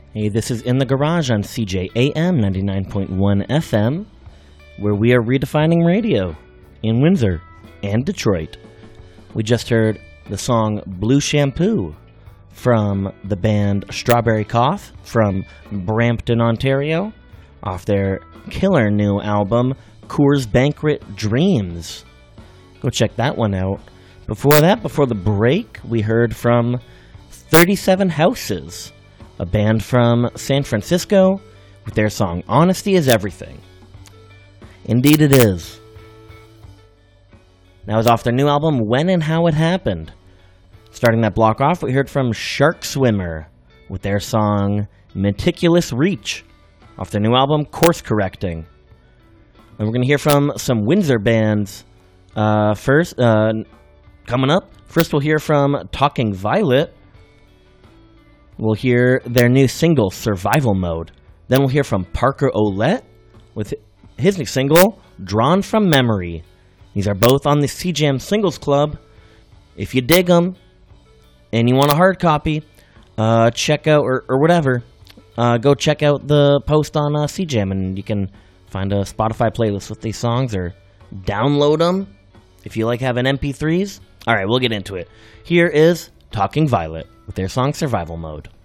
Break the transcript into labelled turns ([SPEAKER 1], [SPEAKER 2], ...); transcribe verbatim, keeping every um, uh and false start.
[SPEAKER 1] Hey, this is In the Garage on C J A M ninety-nine point one F M, where we are redefining radio in Windsor and Detroit. We just heard the song Blue Shampoo from the band Strawberry Cough from Brampton, Ontario, off their killer new album, Coors Banquet Dreams. Go check that one out. Before that, before the break, we heard from thirty-seven Houses, a band from San Francisco, with their song Honesty is Everything. Indeed it is. That was off their new album, When and How It Happened. Starting that block off, we heard from Shark Swimmer with their song Meticulous Reach, off their new album, Course Correcting. And we're going to hear from some Windsor bands uh, first. Uh, coming up, first we'll hear from Talking Violet. We'll hear their new single, Survival Mode. Then we'll hear from Parker Ouellette with his new single, Drawn from Memory. These are both on the C J A M Singles Club. If you dig them and you want a hard copy, uh, check out, or, or whatever, uh, go check out the post on uh, C J A M, and you can find a Spotify playlist with these songs, or download them if you like having M P threes. All right, we'll get into it. Here is Talking Violet with their song Survival Mode.